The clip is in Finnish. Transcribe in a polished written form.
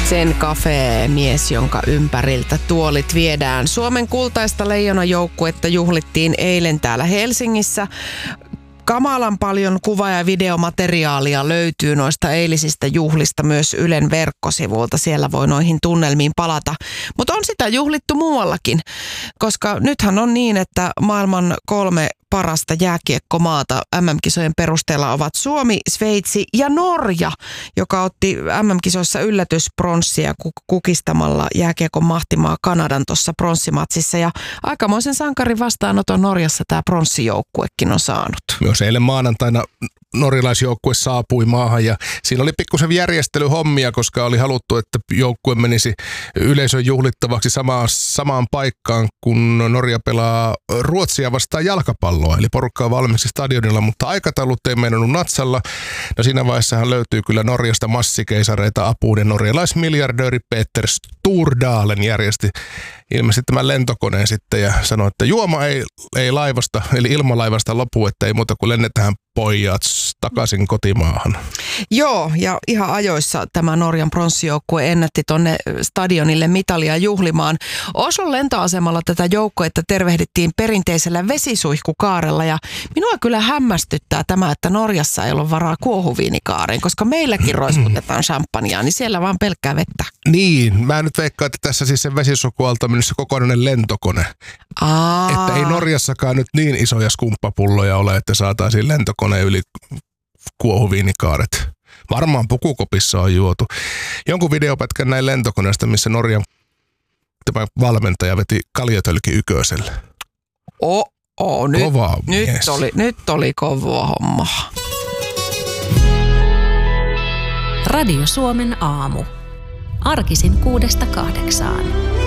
Sen kafeemies, jonka ympäriltä tuolit viedään. Suomen kultaista leijonajoukkuetta juhlittiin eilen täällä Helsingissä. Kamalan paljon kuva- ja videomateriaalia löytyy noista eilisistä juhlista myös Ylen verkkosivuilta. Siellä voi noihin tunnelmiin palata. Mutta on sitä juhlittu muuallakin, koska nythän on niin, että maailman 3 parasta jääkiekkomaata MM-kisojen perusteella ovat Suomi, Sveitsi ja Norja, joka otti MM-kisoissa yllätyspronssia kukistamalla jääkiekon mahtimaa Kanadan tuossa pronssimatsissa. Ja aikamoisen sankarin vastaanoton Norjassa tämä pronssijoukkuekin on saanut. Myös eilen maanantaina norjalaisjoukkue saapui maahan ja siinä oli pikkusen järjestelyhommia, koska oli haluttu, että joukkue menisi yleisön juhlittavaksi samaan paikkaan, kun Norja pelaa Ruotsia vastaan jalkapalloa. Eli porukka on valmiiksi stadionilla, mutta aikataulut ei meinannut natsalla. No siinä vaiheessahan löytyy kyllä Norjasta massikeisareita apuun ja norjalaismiljardööri Peter Stordalen järjesti ilmeisesti tämän lentokoneen sitten ja sanoi, että juoma ei laivasta, eli ilmalaivasta lopu, että ei muuta kuin lennetään pojat takaisin kotimaahan. Joo, ja ihan ajoissa tämä Norjan pronssijoukkue ennätti tonne stadionille mitalia juhlimaan. Oslon lentoasemalla tätä joukkuetta tervehdittiin perinteisellä vesisuihkukaarella ja minua kyllä hämmästyttää tämä, että Norjassa ei ole varaa kuohuviinikaareen, koska meilläkin roiskutetaan champagnea, niin siellä vaan pelkkää vettä. Niin, mä nyt veikkaan, että tässä siis sen vesisuihkualta on mennyt se kokonainen lentokone. Että ei Norjassakaan nyt niin isoja skumppapulloja ole, että saataisiin lentokoneen yli kuohuviinikaaret. Varmaan pukukopissa on juotu. Jonkun videopätkän näin lentokoneesta, missä Norjan tämä valmentaja veti kaljatölki yköiselle. Nyt oli kovaa homma. Radio Suomen aamu. Arkisin 6–8.